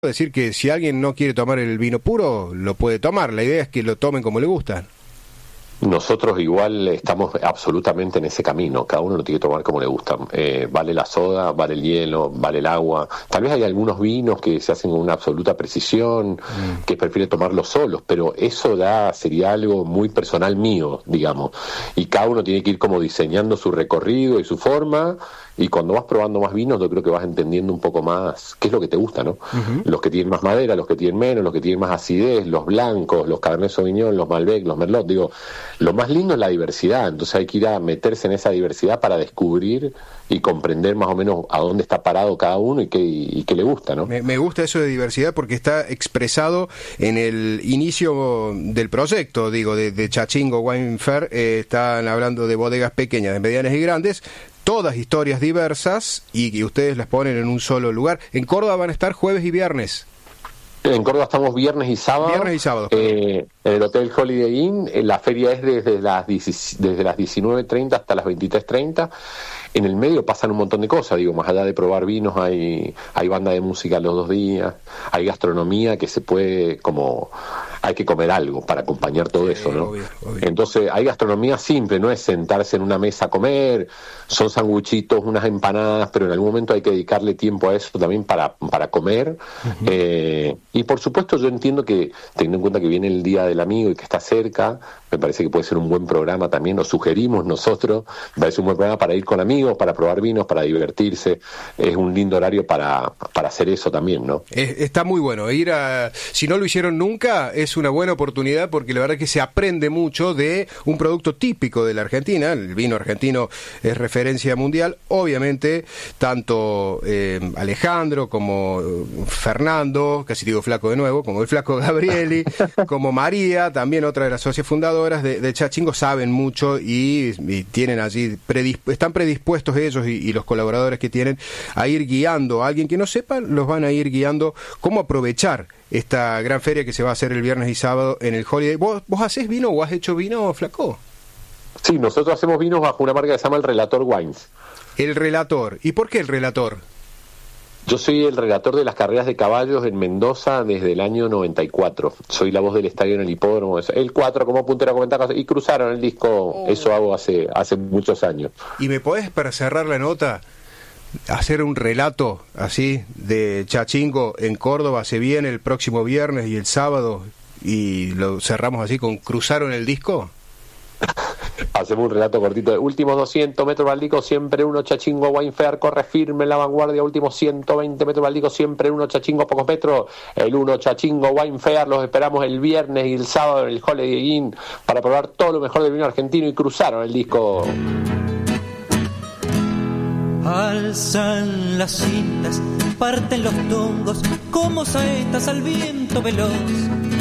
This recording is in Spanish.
decir que si alguien no quiere tomar el vino puro, lo puede tomar. La idea es que lo tomen como le gusta. Nosotros igual estamos absolutamente en ese camino, cada uno lo tiene que tomar como le gusta. Vale la soda, vale el hielo, vale el agua. Tal vez hay algunos vinos que se hacen con una absoluta precisión, que prefiere tomarlos solos, pero eso sería algo muy personal mío, digamos. Y cada uno tiene que ir como diseñando su recorrido y su forma, y cuando vas probando más vinos yo creo que vas entendiendo un poco más qué es lo que te gusta, ¿no? Los que tienen más madera, los que tienen menos, los que tienen más acidez, los blancos, los Cabernet Sauvignon, los Malbec, los Merlot, digo, lo más lindo es la diversidad, entonces hay que ir a meterse en esa diversidad para descubrir y comprender más o menos a dónde está parado cada uno y qué le gusta, ¿no? Me gusta eso de diversidad porque está expresado en el inicio del proyecto, digo, de Chachingo Wine Fair. Están hablando de bodegas pequeñas, de medianas y grandes, todas historias diversas y ustedes las ponen en un solo lugar. En Córdoba van a estar jueves y viernes. En Córdoba estamos viernes y sábado. Viernes y sábado. En el Hotel Holiday Inn. La feria es desde las 19:30 hasta las 23:30. En el medio pasan un montón de cosas, digo, más allá de probar vinos, hay banda de música los 2 días, hay gastronomía que se puede hay que comer algo para acompañar todo eso, ¿no? Obvio. Entonces hay gastronomía simple, no es sentarse en una mesa a comer, son sanguchitos, unas empanadas, pero en algún momento hay que dedicarle tiempo a eso también para comer. Y por supuesto yo entiendo que, teniendo en cuenta que viene el Día del Amigo y que está cerca, me parece que puede ser un buen programa también, lo sugerimos nosotros, me parece un buen programa para ir con amigos, para probar vinos, para divertirse, es un lindo horario para hacer eso también, ¿no? Está muy bueno, si no lo hicieron nunca, es una buena oportunidad porque la verdad es que se aprende mucho de un producto típico de la Argentina. El vino argentino es referencia mundial, obviamente, tanto Alejandro como Fernando, casi digo Flaco de nuevo, como el Flaco Gabrieli, como María, también otra de las socias fundadoras de Chachingo, saben mucho y tienen allí, están predispuestos ellos y los colaboradores que tienen a ir guiando a alguien que no sepa, los van a ir guiando cómo aprovechar esta gran feria que se va a hacer el viernes y sábado en el Holiday. ¿Vos hacés vino o has hecho vino, Flaco? Sí, nosotros hacemos vinos bajo una marca que se llama el Relator Wines. El Relator. ¿Y por qué el Relator? Yo soy el relator de las carreras de caballos en Mendoza desde el año 94. Soy la voz del estadio en el hipódromo. El 4 como puntero comentar y cruzaron el disco. Eso hago hace muchos años. ¿Y me podés, para cerrar la nota, hacer un relato así de Chachingo en Córdoba? Se viene el próximo viernes y el sábado y lo cerramos así con cruzaron el disco. Hacemos un relato cortito de últimos 200 metros Valdico, siempre uno Chachingo Wine Fair, corre firme en la vanguardia, últimos 120 metros Valdico, siempre uno Chachingo, pocos metros, el 1 Chachingo Wine Fair, los esperamos el viernes y el sábado en el Holiday Inn para probar todo lo mejor del vino argentino y cruzaron el disco. Alzan las cintas, parten los tongos como saetas al viento veloz.